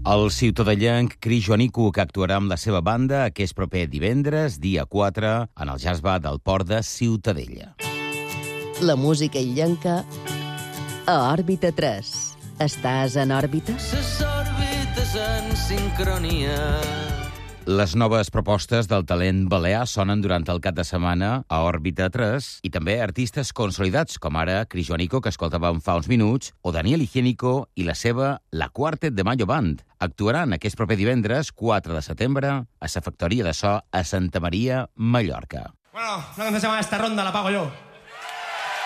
El ciutadellenc Cris Joanico, que actuarà amb la seva banda aquest proper divendres, dia 4, en el Jazz Bar del Port de Ciutadella. La música illenca a Òrbita 3. Estàs en òrbita? Les òrbites en sincronia. Les noves propostes del talent balear sonen durant el cap de setmana a Òrbita 3 i també artistes consolidats, com ara Cris Joanico, que escoltàvem fa uns minuts, o Daniel Higiénico i la seva La Quartet de Mayo Band. Actuaran aquest proper divendres, 4 de setembre, a la Factoria de So a Santa Maria, Mallorca. Bueno, una canción se llama Esta ronda la pago yo.